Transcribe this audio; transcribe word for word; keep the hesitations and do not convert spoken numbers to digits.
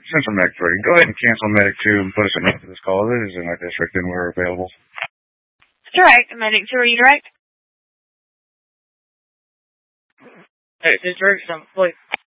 Central Medic three. Go ahead and cancel Medic two and put us in for this call. This is in our district and we're available. Direct. Medic two, are you direct? Hey, this is direct. Please.